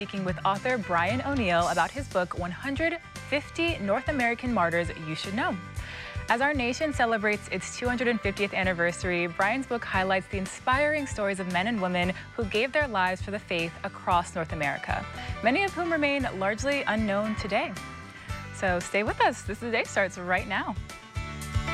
Speaking with author Brian O'Neill about his book, 150 North American Martyrs You Should Know. As our nation celebrates its 250th anniversary, Brian's book highlights the inspiring stories of men and women who gave their lives for the faith across North America, many of whom remain largely unknown today. So stay with us. This is The Day starts right now.